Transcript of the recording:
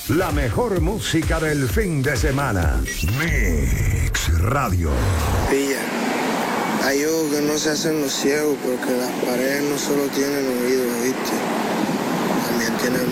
La mejor música del fin de semana. Mix Radio. Pilla, hay ojos que no se hacen los ciegos porque las paredes no solo tienen oídos, ¿viste? También tienen